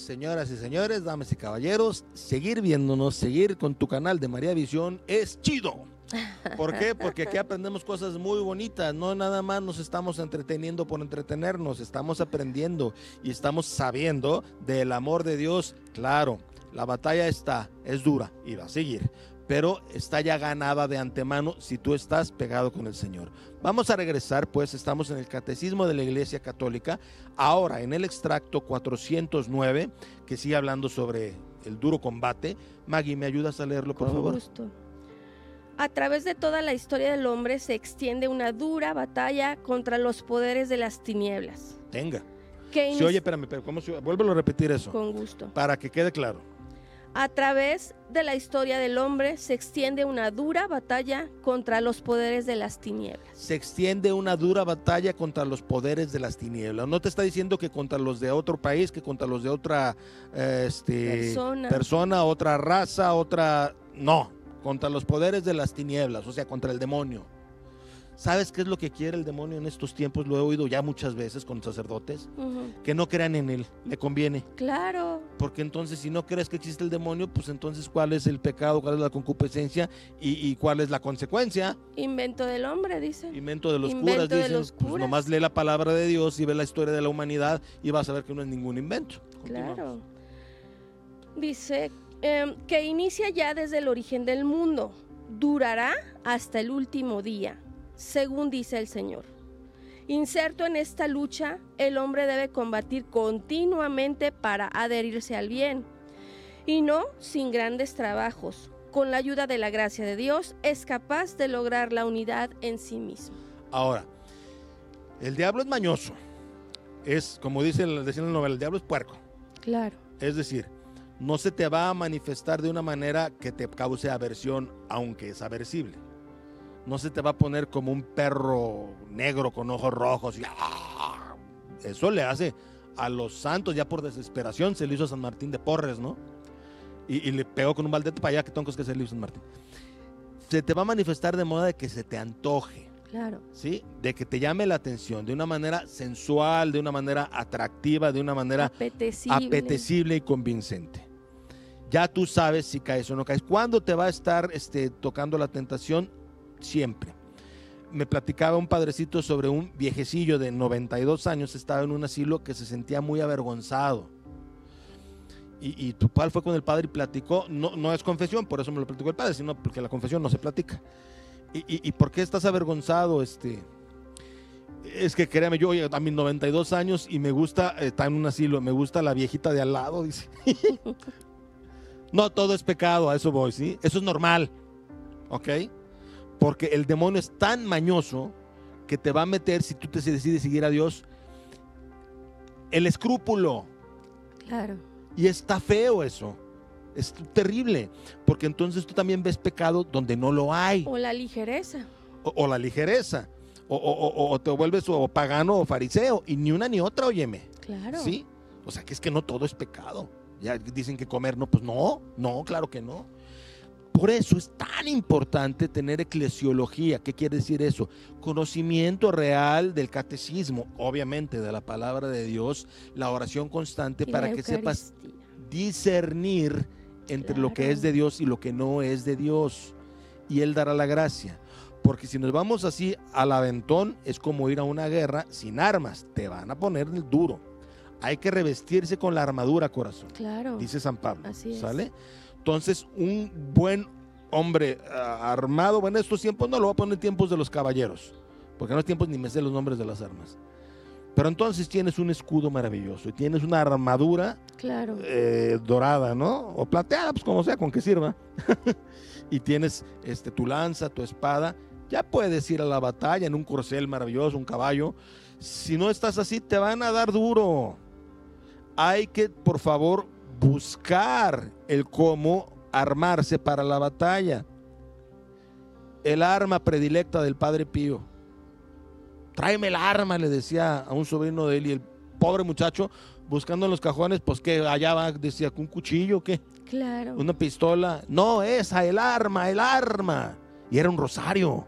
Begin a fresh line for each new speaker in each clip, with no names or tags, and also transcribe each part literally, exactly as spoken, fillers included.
señoras y señores, damas y caballeros. Seguir viéndonos, seguir con tu canal de María Visión es chido. ¿Por qué? Porque aquí aprendemos cosas muy bonitas. No nada más nos estamos entreteniendo por entretenernos, estamos aprendiendo y estamos sabiendo del amor de Dios. Claro, la batalla está, es dura y va a seguir, pero está ya ganada de antemano si tú estás pegado con el Señor. Vamos a regresar, pues estamos en el Catecismo de la Iglesia Católica, ahora en el extracto cuatrocientos nueve, que sigue hablando sobre el duro combate. Maggie, ¿me ayudas a leerlo, por
Con
favor?
gusto. A través de toda la historia del hombre se extiende una dura batalla contra los poderes de las tinieblas.
Tenga.
Que
Sí, oye, espérame, pero ¿cómo se... Vuélvelo a repetir eso.
Con gusto.
Para que quede claro.
A través de la historia del hombre se extiende una dura batalla contra los poderes de las tinieblas.
Se extiende una dura batalla contra los poderes de las tinieblas. No te está diciendo que contra los de otro país, que contra los de otra eh, este,
Persona.
persona, otra raza, otra... No, contra los poderes de las tinieblas, o sea, contra el demonio. ¿Sabes qué es lo que quiere el demonio en estos tiempos? Lo he oído ya muchas veces con sacerdotes.
Uh-huh.
Que no crean en él, le conviene.
Claro.
Porque entonces si no crees que existe el demonio, pues entonces ¿cuál es el pecado? ¿Cuál es la concupiscencia? ¿Y, y cuál es la consecuencia?
Invento del hombre, dice.
Invento de los
Invento
curas,
de
dicen.
los
Pues
curas.
nomás lee la palabra de Dios y ve la historia de la humanidad y vas a ver que no es ningún invento.
Claro. Dice eh, que inicia ya desde el origen del mundo, durará hasta el último día, según dice el Señor. Inserto en esta lucha, el hombre debe combatir continuamente para adherirse al bien, y no sin grandes trabajos. Con la ayuda de la gracia de Dios, es capaz de lograr la unidad en sí mismo.
Ahora, el diablo es mañoso. Es, como dice, decía en la novela, el diablo es puerco.
Claro.
Es decir, no se te va a manifestar de una manera que te cause aversión, aunque es aversible. No se te va a poner como un perro negro con ojos rojos. Y, ¡ah! Eso le hace a los santos, ya por desesperación, se le hizo a San Martín de Porres, ¿no? Y, y le pegó con un baldete para allá, que toncos que se le hizo a San Martín. Se te va a manifestar de modo de que se te antoje.
Claro.
¿Sí? De que te llame la atención, de una manera sensual, de una manera atractiva, de una manera
apetecible,
apetecible y convincente. Ya tú sabes si caes o no caes. ¿Cuándo te va a estar este, tocando la tentación? Siempre. Me platicaba un padrecito sobre un viejecillo de noventa y dos años, estaba en un asilo, que se sentía muy avergonzado. Y, y tu padre fue con el padre y platicó, no, no es confesión, por eso me lo platicó el padre, sino porque la confesión no se platica. ¿Y, y, y por qué estás avergonzado? Este, es que créame, yo a mis noventa y dos años y me gusta, está en un asilo, me gusta la viejita de al lado, dice. No, todo es pecado, a eso voy, ¿sí? Eso es normal, ¿ok? Porque el demonio es tan mañoso que te va a meter, si tú te decides seguir a Dios, el escrúpulo.
Claro.
Y está feo eso. Es terrible, porque entonces tú también ves pecado donde no lo hay.
O la ligereza.
O, o la ligereza. O, o, o, o te vuelves o pagano o fariseo. Y ni una ni otra, óyeme.
Claro.
¿Sí? O sea, que es que no todo es pecado. Ya dicen que comer no, pues no, no, claro que no. Por eso es tan importante tener eclesiología. ¿Qué quiere decir eso? Conocimiento real del catecismo, obviamente de la palabra de Dios, la oración constante
Y
para
la
que sepas
Eucaristía.
discernir entre
Claro.
lo que es de Dios y lo que no es de Dios. Y Él dará la gracia. Porque si nos vamos así al aventón, es como ir a una guerra sin armas. Te van a poner el duro. Hay que revestirse con la armadura, corazón.
Claro.
Dice San Pablo.
Así es.
¿Sale? Entonces, un buen hombre uh, armado, bueno, en estos tiempos no lo voy a poner en tiempos de los caballeros, porque en los tiempos ni me sé los nombres de las armas. Pero entonces tienes un escudo maravilloso y tienes una armadura
Claro.
eh, dorada, ¿no? O plateada, pues como sea, con que sirva. Y tienes este, tu lanza, tu espada. Ya puedes ir a la batalla en un corcel maravilloso, un caballo. Si no estás así, te van a dar duro. Hay que, por favor, buscar el cómo armarse para la batalla. El arma predilecta del Padre Pío. Tráeme el arma, le decía a un sobrino de él, y el pobre muchacho buscando en los cajones, pues que allá va, decía, ¿un cuchillo qué?
Claro.
Una pistola. No, esa, el arma, el arma. Y era un rosario.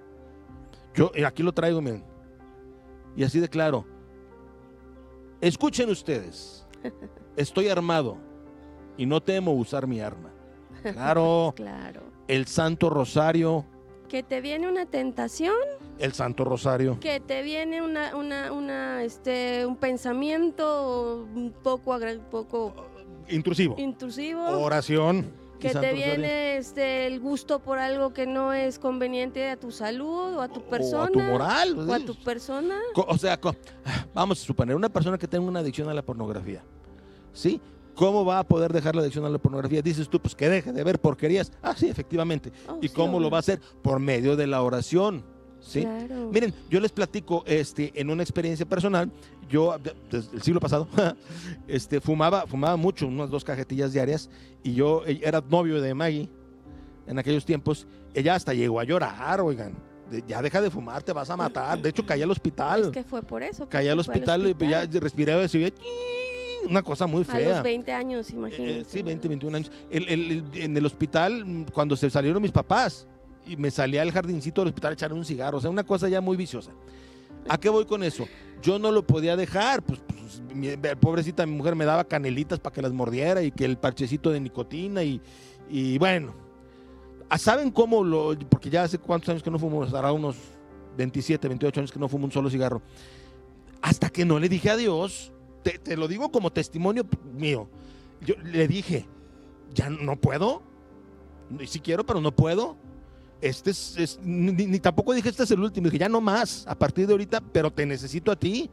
Yo aquí lo traigo, miren. Y así de claro. Escuchen ustedes. Estoy armado y no temo usar mi arma. Claro.
Claro.
El Santo Rosario.
Que te viene una tentación,
El Santo Rosario.
que te viene una, una, una, este, un pensamiento un poco, agra- poco
Intrusivo.
intrusivo,
Oración. y
que
Santo
te
Rosario.
viene este, el gusto por algo que no es conveniente a tu salud o a tu persona.
O a tu moral.
o a tu persona.
Co- O sea, co- vamos a suponer, una persona que tenga una adicción a la pornografía, ¿sí? ¿Cómo va a poder dejar la adicción a la pornografía? Dices tú, pues que deje de ver porquerías. Ah, sí, efectivamente.
Oh,
¿Y
sí,
cómo lo
obvio.
va a hacer? Por medio de la oración, ¿sí?
Claro.
Miren, yo les platico este, en una experiencia personal. Yo, de- desde el siglo pasado, este, fumaba, fumaba mucho, unas dos cajetillas diarias, y yo eh, era novio de Maggie en aquellos tiempos. Ella hasta llegó a llorar, oigan. de- ya deja de fumar, te vas a matar. De hecho, caí al hospital.
Es que fue por eso.
Caí al
porque fue
hospital, y ya respiraba y se veía una cosa muy
A
fea.
los veinte años,
Eh,
imagínate.
sí, veinte, veintiún años. El- el- el- en el hospital, mm, cuando se salieron mis papás, y me salía al jardincito del hospital a echar un cigarro, o sea, una cosa ya muy viciosa. ¿A qué voy con eso? Yo no lo podía dejar, pues, pues, mi, pobrecita mi mujer me daba canelitas para que las mordiera y que el parchecito de nicotina y, y bueno. Ah, ¿saben cómo lo? Porque ya hace cuántos años que no fumo, hará unos veintisiete, veintiocho años que no fumo un solo cigarro. Hasta que no le dije adiós, te, te lo digo como testimonio mío. Yo le dije, ya no puedo, y si quiero, pero no puedo. Este es, es- ni, ni tampoco dije este es el último, dije ya no más, a partir de ahorita, pero te necesito a ti.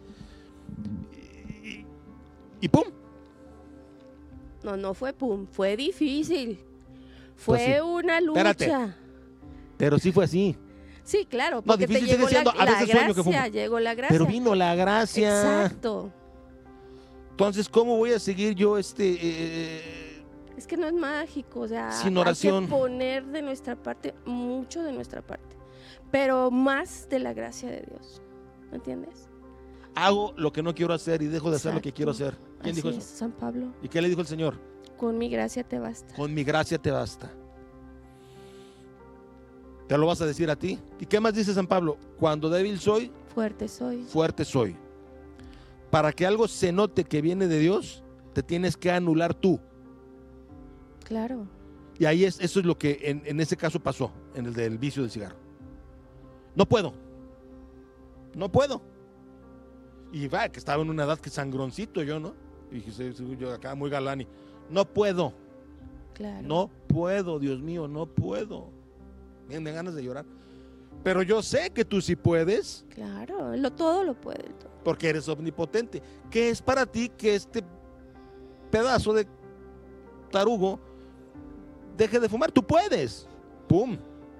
Y, y pum,
No, no fue pum, fue difícil. Fue
Pues sí.
una lucha.
Espérate. pero sí fue así.
Sí, claro, porque te
difícil sigue
llegó la,
siendo, a
la
veces sueño que fumo.
gracia, llegó la gracia.
Pero vino la gracia.
Exacto.
Entonces, ¿cómo voy a seguir yo este... eh,
Es que no es mágico, o sea,
Sin oración.
hay que poner de nuestra parte, mucho de nuestra parte, pero más de la gracia de Dios, ¿me entiendes?
hago lo que no quiero hacer y dejo de hacer lo que
Exacto.
quiero hacer? ¿Quién
Así
dijo
es,
eso?
San Pablo,
¿Y qué le dijo el Señor?
con mi gracia te basta.
Con mi gracia te basta. ¿Te lo vas a decir a ti? ¿Y qué más dice San Pablo? Cuando débil soy,
Fuerte soy.
fuerte soy. Para que algo se note que viene de Dios, te tienes que anular tú.
Claro.
Y ahí es, eso es lo que en, en ese caso pasó, en el del vicio del cigarro. No puedo. No puedo. Y va, que estaba en una edad que sangroncito yo, ¿no? Y dije, sí, sí, yo acá muy galán y no puedo.
Claro.
No puedo, Dios mío, no puedo. Me dan ganas de llorar. Pero yo sé que tú sí puedes,
Claro, lo, todo lo puede. el todo.
porque eres omnipotente. ¿Qué es para ti que este pedazo de tarugo deje de fumar? Tú puedes. ¡Pum!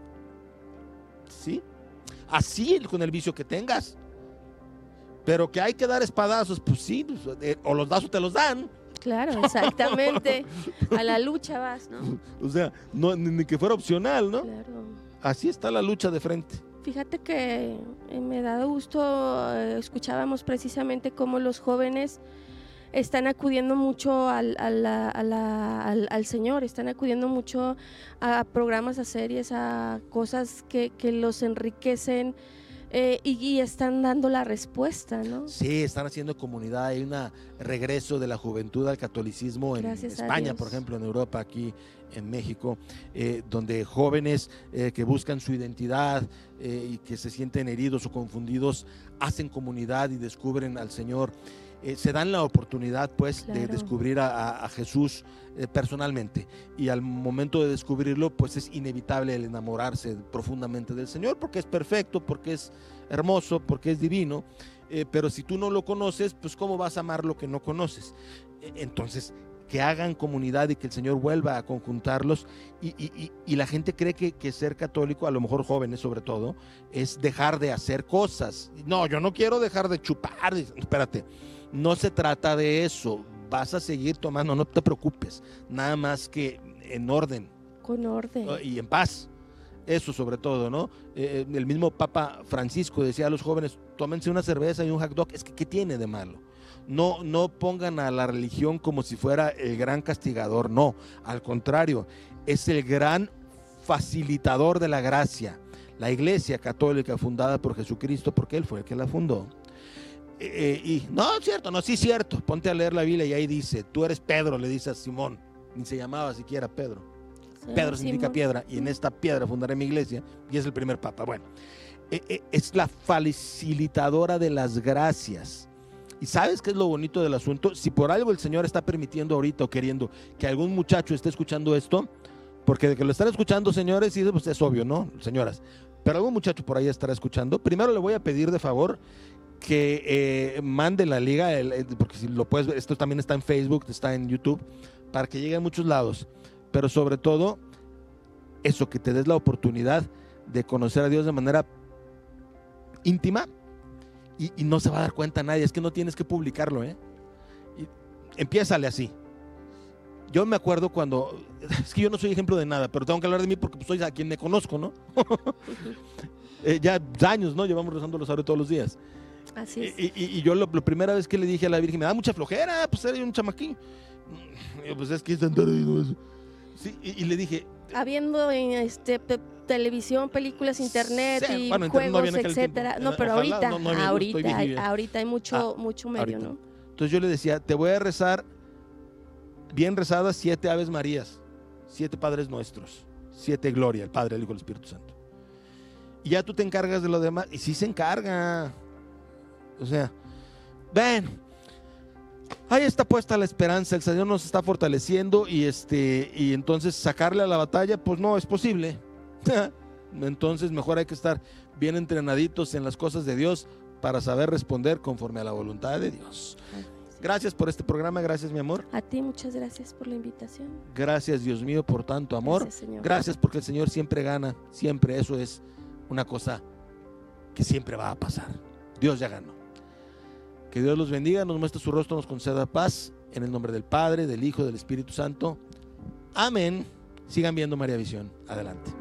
¿Sí? Así con el vicio que tengas. Pero que hay que dar espadazos, pues sí, pues, eh, o los das o te los dan.
Claro, exactamente. A la lucha vas, ¿no?
O sea, no, ni, ni que fuera opcional, ¿no?
Claro.
Así está la lucha de frente.
Fíjate que eh, me da gusto, eh, escuchábamos precisamente cómo los jóvenes están acudiendo mucho al, a la- a la- al, al Señor, están acudiendo mucho a programas, a series, a cosas que, que los enriquecen eh, y, y están dando la respuesta, ¿no?
Sí, están haciendo comunidad. Hay un regreso de la juventud al catolicismo en
Gracias a
España,
Dios.
por ejemplo, en Europa, aquí en México, eh, donde jóvenes eh, que buscan su identidad eh, y que se sienten heridos o confundidos hacen comunidad y descubren al Señor. Eh, se dan la oportunidad, pues, de
Claro.
descubrir a, a- a Jesús eh, personalmente. Y al momento de descubrirlo, pues es inevitable el enamorarse profundamente del Señor, porque es perfecto, porque es hermoso, porque es divino. Eh, pero si tú no lo conoces, pues ¿cómo vas a amar lo que no conoces? Eh, entonces, que hagan comunidad y que el Señor vuelva a conjuntarlos. Y, y- y- y la gente cree que, que ser católico, a lo mejor jóvenes sobre todo, es dejar de hacer cosas. No, yo no quiero dejar de chupar. Espérate, no se trata de eso. Vas a seguir tomando, no te preocupes. Nada más que en orden
Con orden.
y en paz. Eso sobre todo, ¿no? Eh, el mismo Papa Francisco decía a los jóvenes, tómense una cerveza y un hot dog. Es que, ¿qué tiene de malo? No, no pongan a la religión como si fuera el gran castigador, no. Al contrario, es el gran facilitador de la gracia. La Iglesia Católica fundada por Jesucristo, porque Él fue el que la fundó, eh, y no, es cierto, no, sí es cierto, ponte a leer la Biblia y ahí dice, tú eres Pedro, le dice a Simón, ni se llamaba siquiera Pedro.
Sí,
Pedro significa
Simón.
piedra, y en esta piedra fundaré mi iglesia, y es el primer papa. Bueno, eh, eh, es la facilitadora de las gracias. ¿Y sabes qué es lo bonito del asunto? Si por algo el Señor está permitiendo ahorita o queriendo que algún muchacho esté escuchando esto, porque de que lo están escuchando, señores, y pues es obvio, ¿no? Señoras, pero algún muchacho por ahí estará escuchando. Primero le voy a pedir de favor que eh, mande la liga, el, el, porque si lo puedes ver, esto también está en Facebook, está en YouTube, para que llegue a muchos lados. Pero sobre todo, eso, que te des la oportunidad de conocer a Dios de manera íntima y, y no se va a dar cuenta nadie. Es que no tienes que publicarlo, ¿eh? Y empiézale así. Yo me acuerdo cuando, es que yo no soy ejemplo de nada, pero tengo que hablar de mí porque pues, soy a quien me conozco, ¿no? eh, ya años, ¿no? Llevamos rezando los rosario todos los días.
Así es.
Y, y, y yo la primera vez que le dije a la Virgen, me da mucha flojera, pues era un chamaquín. Y yo, pues es que es tan tarde, ¿no? Sí, y, y le dije,
habiendo en este pe- televisión, películas, internet
sí,
y
bueno, internet
juegos,
no había en aquel
etcétera.
tiempo.
No, pero
Ojalá,
ahorita,
no, no había,
ahorita,
estoy
hay,
viejillo.
ahorita hay mucho,
Ah,
mucho medio,
ahorita.
¿no?
Entonces yo le decía, te voy a rezar bien rezadas siete Aves Marías, siete Padres Nuestros, siete Gloria, el Padre, el Hijo y el Espíritu Santo. Y ya tú te encargas de lo demás. Y sí se encarga. O sea, ven, ahí está puesta la esperanza, el Señor nos está fortaleciendo y este y entonces sacarle a la batalla, pues no es posible. Entonces mejor hay que estar bien entrenaditos en las cosas de Dios para saber responder conforme a la voluntad de Dios. Gracias por este programa, gracias mi amor.
A ti muchas gracias por la invitación.
Gracias Dios mío por tanto amor.
Gracias, Señor.
Gracias porque el Señor siempre gana, siempre, eso es una cosa que siempre va a pasar. Dios ya ganó. Que Dios los bendiga, nos muestre su rostro, nos conceda paz, en el nombre del Padre, del Hijo, del Espíritu Santo. Amén. Sigan viendo María Visión. Adelante.